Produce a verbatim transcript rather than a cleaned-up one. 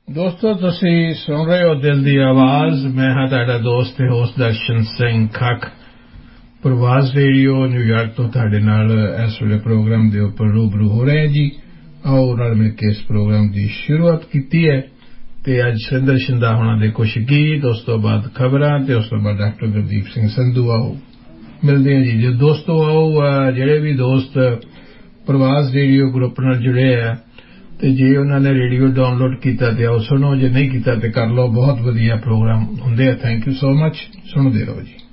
ਦੋਸਤੋ ਤੁਸੀਂ ਸੁਣ ਰਹੇ ਹੋ ਦਿਲ ਦੀ ਆਵਾਜ਼ ਮੈਂ ਹਾਂ ਤੁਹਾਡਾ ਦੋਸਤ ਤੇ ਹੋਸਟ ਦਰਸ਼ਨ ਸਿੰਘ ਖੱਖ ਪ੍ਰਵਾਸ ਰੇਡੀਓ ਨਿਊਯਾਰਕ ਤੋਂ ਤੁਹਾਡੇ ਨਾਲ ਇਸ ਵੇਲੇ ਪ੍ਰੋਗਰਾਮ ਦੇ ਉੱਪਰ ਰੂਬਰੂ ਹੋ ਰਹੇ ਹਾਂ ਜੀ ਆਓ ਨਾਲ ਮਿਲ ਕੇ ਇਸ ਪ੍ਰੋਗਰਾਮ ਦੀ ਸ਼ੁਰੂਆਤ ਕੀਤੀ ਹੈ ਤੇ ਅੱਜ ਸਿੰਦਰ ਸ਼ਿੰਦਾ ਹੋਣਾ ਦੇ ਕੁਝ ਗੀਤ ਉਸ ਤੋਂ ਬਾਅਦ ਖਬਰਾਂ ਤੇ ਉਸ ਤੋਂ ਬਾਅਦ ਡਾਕਟਰ ਗੁਰਦੀਪ ਸਿੰਘ ਸੰਧੂ ਆਓ ਮਿਲਦੇ ਹਾਂ ਜੀ ਜੇ ਦੋਸਤੋ ਆਓ ਜਿਹੜੇ ਵੀ ਦੋਸਤ ਪ੍ਰਵਾਸ ਰੇਡੀਓ ਗਰੁੱਪ ਨਾਲ ਜੁੜੇ ਆ ਤੇ ਜੇ ਉਹਨਾਂ ਨੇ ਰੇਡੀਓ ਡਾਊਨਲੋਡ ਕੀਤਾ ਤੇ ਆਓ ਸੁਣੋ ਜੇ ਨਹੀਂ ਕੀਤਾ ਤੇ ਕਰ ਲਓ ਬਹੁਤ ਵਧੀਆ ਪ੍ਰੋਗਰਾਮ ਹੁੰਦੇ ਆ ਥੈਂਕ ਯੂ ਸੋ ਮਚ ਸੁਣਦੇ ਰਹੋ ਜੀ